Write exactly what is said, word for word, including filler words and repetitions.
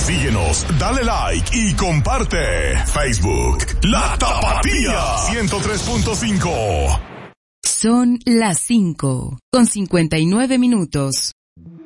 Síguenos, dale like y comparte. Facebook, La Tapatía ciento tres punto cinco. Son las cinco, con cincuenta y nueve minutos.